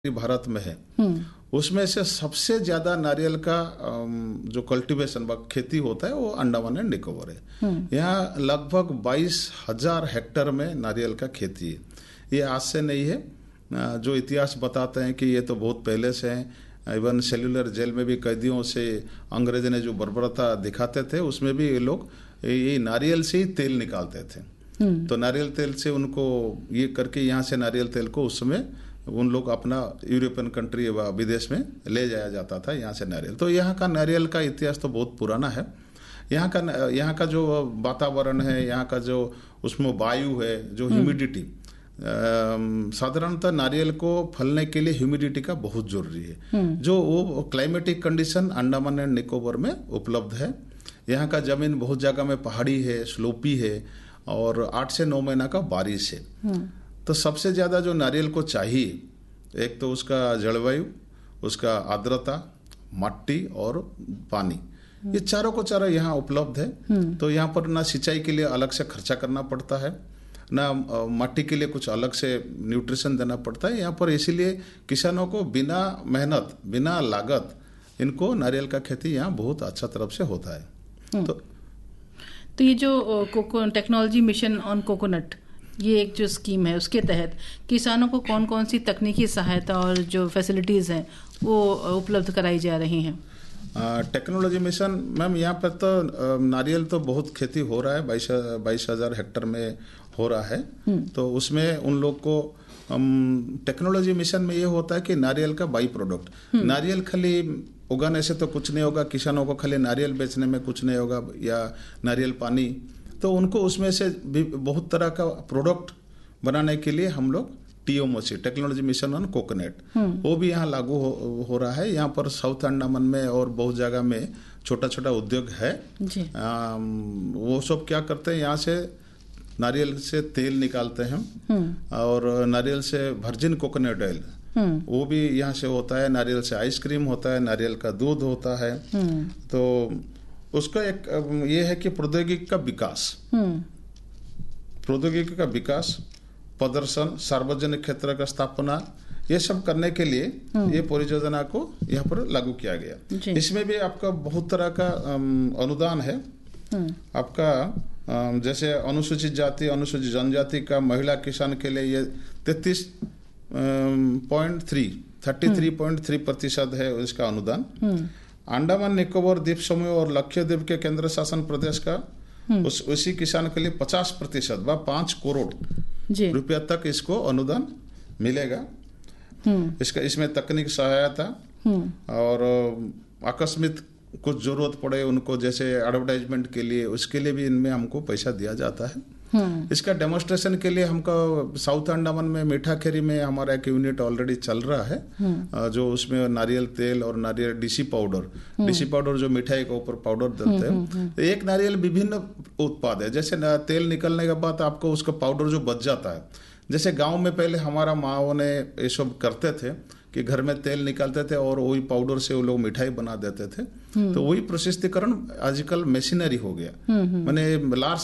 भारत में है उसमें से सबसे ज्यादा नारियल का जो कल्टीवेशन व खेती होता है वो अंडमान एंड निकोबार है। यहाँ लगभग 22,000 हेक्टेयर में नारियल का खेती है। ये आज से नहीं है, जो इतिहास बताते हैं कि ये तो बहुत पहले से है। इवन सेल्युलर जेल में भी कैदियों से अंग्रेज ने जो बर्बरता दिखाते थे उसमें भी ये लोग ये नारियल से ही तेल निकालते थे। तो नारियल तेल से उनको ये करके यहाँ से नारियल तेल को उस समय उन लोग अपना यूरोपियन कंट्री व विदेश में ले जाया जाता था यहाँ से नारियल। तो यहाँ का नारियल का इतिहास तो बहुत पुराना है। यहाँ का जो वातावरण है, यहाँ का जो उसमें वायु है, जो ह्यूमिडिटी, साधारणतः नारियल को फलने के लिए ह्यूमिडिटी का बहुत जरूरी है। जो वो climatic condition Andaman and Nicobar में उपलब्ध है। यहाँ का जमीन बहुत जगह में पहाड़ी है, स्लोपी है और 8 से 9 महीना का बारिश है। तो सबसे ज्यादा जो नारियल को चाहिए, एक तो उसका जलवायु, उसका आर्द्रता, मट्टी और पानी, ये चारों को चारों यहाँ उपलब्ध है। तो यहाँ पर ना सिंचाई के लिए अलग से खर्चा करना पड़ता है, ना मट्टी के लिए कुछ अलग से न्यूट्रिशन देना पड़ता है यहाँ पर। इसीलिए किसानों को बिना मेहनत, बिना लागत इनको नारियल का खेती यहाँ बहुत अच्छा तरफ से होता है। तो ये जो टेक्नोलॉजी मिशन ऑन कोकोनट, ये एक जो स्कीम है, उसके तहत किसानों को कौन कौन सी तकनीकी सहायता और जो फैसिलिटीज हैं वो उपलब्ध कराई जा रही हैं? टेक्नोलॉजी मिशन मैम, यहाँ पर तो नारियल तो बहुत खेती हो रहा है, 22,000 हेक्टेयर में हो रहा है। तो उसमें उन लोग को टेक्नोलॉजी मिशन में ये होता है कि नारियल का बाई प्रोडक्ट, नारियल खाली उगाने से तो कुछ नहीं होगा, किसानों को खाली नारियल बेचने में कुछ नहीं होगा या नारियल पानी, तो उनको उसमें से भी बहुत तरह का प्रोडक्ट बनाने के लिए हम लोग TMOC, technology mission on coconut, वो भी यहाँ लागू हो रहा है। यहाँ पर साउथ अंडमान में और बहुत जगह में छोटा छोटा उद्योग है। वो सब क्या करते हैं, यहाँ से नारियल से तेल निकालते हैं और नारियल से वर्जिन कोकोनट ऑयल वो भी यहाँ से होता है। नारियल से आइसक्रीम होता है, नारियल का दूध होता है। तो उसका एक ये है कि प्रौद्योगिकी का विकास, प्रदर्शन, सार्वजनिक क्षेत्र का स्थापना, ये सब करने के लिए ये परियोजना को यहाँ पर लागू किया गया। इसमें भी आपका बहुत तरह का अनुदान है। आपका जैसे अनुसूचित जाति, अनुसूचित जनजाति का महिला किसान के लिए ये 33.3% है इसका अनुदान। अंडमान निकोबार द्वीप समूह और लक्षद्वीप के केंद्र शासन प्रदेश का उसी किसान के लिए 50% व 5 करोड़ रुपया तक इसको अनुदान मिलेगा। इसमें तकनीक सहायता और आकस्मिक कुछ जरूरत पड़े उनको, जैसे एडवर्टाइजमेंट के लिए, उसके लिए भी इनमें हमको पैसा दिया जाता है। इसका डेमोन्स्ट्रेशन के लिए हमको साउथ अंडमान में मीठाखेरी में हमारा एक यूनिट ऑलरेडी चल रहा है, जो उसमें नारियल तेल और नारियल डीसी पाउडर जो मिठाई के ऊपर पाउडर डालते हैं। तो एक नारियल विभिन्न उत्पाद है, जैसे तेल निकलने के बाद आपको उसका पाउडर जो बच जाता है, जैसे गांव में पहले हमारा माओ ने ये सब करते थे कि घर में तेल निकालते थे और वही पाउडर से वो लोग मिठाई बना देते थे। तो वही प्रशस्तीकरण आजकल मशीनरी हो गया, माने लार्ज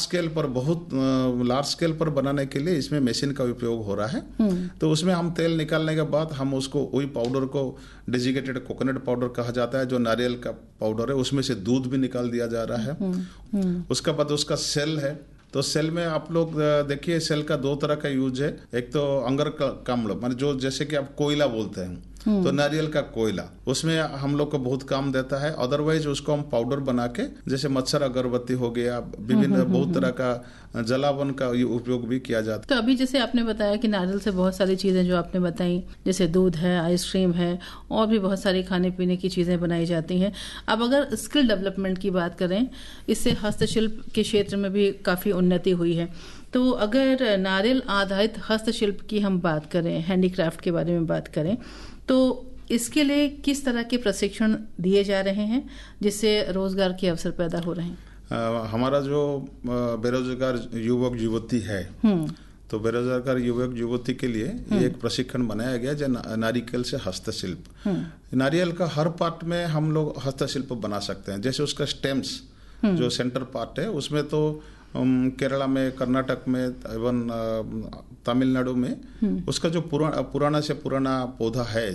स्केल पर बनाने के लिए इसमें मशीन का उपयोग हो रहा है। तो उसमें हम तेल निकालने के बाद हम उसको वही पाउडर को डेजिकेटेड कोकोनट पाउडर कहा जाता है, जो नारियल का पाउडर है, उसमें से दूध भी निकाल दिया जा रहा है। उसके बाद उसका सेल है, तो सेल में आप लोग देखिए सेल का 2 तरह का यूज है। एक तो अंगारक अम्ल, माने जो जैसे कि आप कोयला बोलते हैं, तो नारियल का कोयला उसमें हम लोग को बहुत काम देता है। अदरवाइज उसको हम पाउडर बना के, जैसे मच्छर अगरबत्ती हो गया, विभिन्न बहुत तरह का जलावन का उपयोग भी किया जाता है। तो अभी जैसे आपने बताया कि नारियल से बहुत सारी चीजें जो आपने बताई, जैसे दूध है, आइसक्रीम है, और भी बहुत सारी खाने पीने की चीजें बनाई जाती हैं। अब अगर स्किल डेवलपमेंट की बात करें, इससे हस्तशिल्प के क्षेत्र में भी काफी उन्नति हुई है। तो अगर नारियल आधारित हस्तशिल्प की हम बात करें, हैंडीक्राफ्ट के बारे में बात करें, तो इसके लिए किस तरह के प्रशिक्षण दिए जा रहे हैं जिससे रोजगार के अवसर पैदा हो रहे हैं? हमारा जो बेरोजगार युवक युवती है, तो बेरोजगार युवक युवती के लिए एक प्रशिक्षण बनाया गया जो नारियल से हस्तशिल्प। नारियल का हर पार्ट में हम लोग हस्तशिल्प बना सकते हैं। जैसे उसका स्टेम्स जो सेंटर पार्ट है, उसमें तो केरला में, कर्नाटक में, एवं तमिलनाडु में उसका जो पुराना से पुराना पौधा है